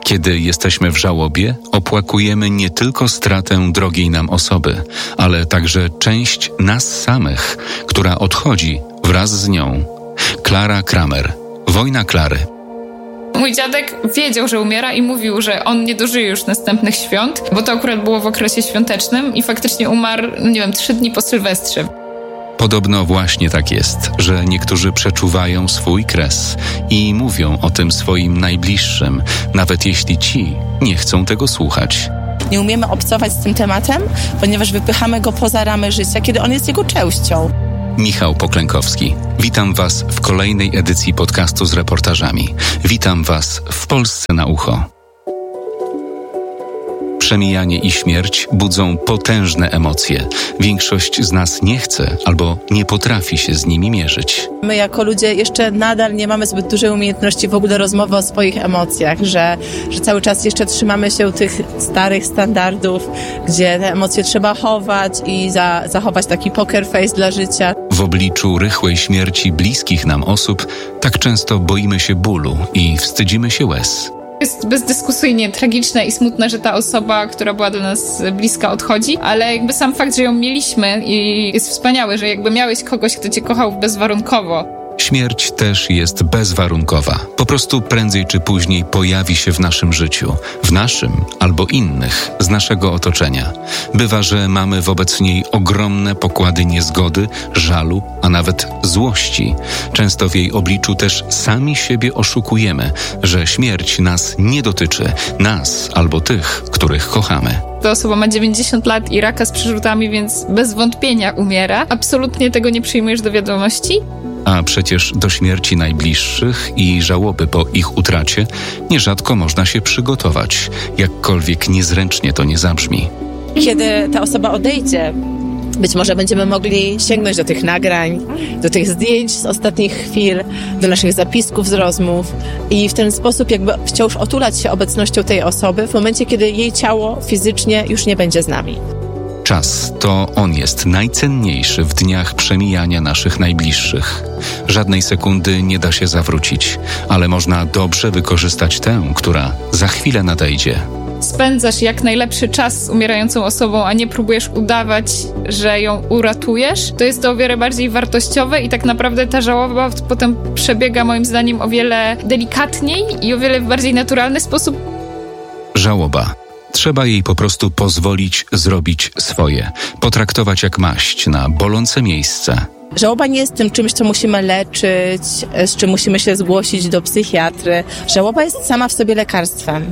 Kiedy jesteśmy w żałobie, opłakujemy nie tylko stratę drogiej nam osoby, ale także część nas samych, która odchodzi wraz z nią. Klara Kramer. Wojna Klary. Mój dziadek wiedział, że umiera i mówił, że on nie dożyje już następnych świąt, bo to akurat było w okresie świątecznym i faktycznie umarł, 3 dni po Sylwestrze. Podobno właśnie tak jest, że niektórzy przeczuwają swój kres i mówią o tym swoim najbliższym, nawet jeśli ci nie chcą tego słuchać. Nie umiemy obcować z tym tematem, ponieważ wypychamy go poza ramy życia, kiedy on jest jego częścią. Michał Poklękowski. Witam Was w kolejnej edycji podcastu z reportażami. Witam Was w Polsce na ucho. Przemijanie i śmierć budzą potężne emocje. Większość z nas nie chce albo nie potrafi się z nimi mierzyć. My jako ludzie jeszcze nadal nie mamy zbyt dużej umiejętności w ogóle rozmowy o swoich emocjach, że cały czas jeszcze trzymamy się tych starych standardów, gdzie te emocje trzeba chować i zachować taki poker face dla życia. W obliczu rychłej śmierci bliskich nam osób tak często boimy się bólu i wstydzimy się łez. Jest bezdyskusyjnie tragiczne i smutne, że ta osoba, która była do nas bliska, odchodzi, ale jakby sam fakt, że ją mieliśmy i jest wspaniały, że jakby miałeś kogoś, kto cię kochał bezwarunkowo. Śmierć też jest bezwarunkowa. Po prostu prędzej czy później pojawi się w naszym życiu. W naszym albo innych z naszego otoczenia. Bywa, że mamy wobec niej ogromne pokłady niezgody, żalu, a nawet złości. Często w jej obliczu też sami siebie oszukujemy, że śmierć nas nie dotyczy. Nas albo tych, których kochamy. Ta osoba ma 90 lat i raka z przerzutami, więc bez wątpienia umiera. Absolutnie tego nie przyjmujesz do wiadomości. A przecież do śmierci najbliższych i żałoby po ich utracie nierzadko można się przygotować, jakkolwiek niezręcznie to nie zabrzmi. Kiedy ta osoba odejdzie, być może będziemy mogli sięgnąć do tych nagrań, do tych zdjęć z ostatnich chwil, do naszych zapisków z rozmów i w ten sposób jakby wciąż otulać się obecnością tej osoby w momencie, kiedy jej ciało fizycznie już nie będzie z nami. Czas to on jest najcenniejszy w dniach przemijania naszych najbliższych. Żadnej sekundy nie da się zawrócić, ale można dobrze wykorzystać tę, która za chwilę nadejdzie. Spędzasz jak najlepszy czas z umierającą osobą, a nie próbujesz udawać, że ją uratujesz, to jest to o wiele bardziej wartościowe i tak naprawdę ta żałoba potem przebiega moim zdaniem o wiele delikatniej i o wiele bardziej naturalny sposób. Żałoba. Trzeba jej po prostu pozwolić zrobić swoje. Potraktować jak maść na bolące miejsce. Żałoba nie jest tym czymś, co musimy leczyć, z czym musimy się zgłosić do psychiatry. Żałoba jest sama w sobie lekarstwem.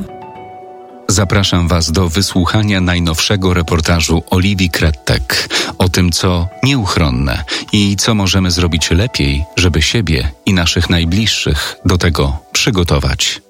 Zapraszam Was do wysłuchania najnowszego reportażu Oliwii Krettek o tym, co nieuchronne i co możemy zrobić lepiej, żeby siebie i naszych najbliższych do tego przygotować.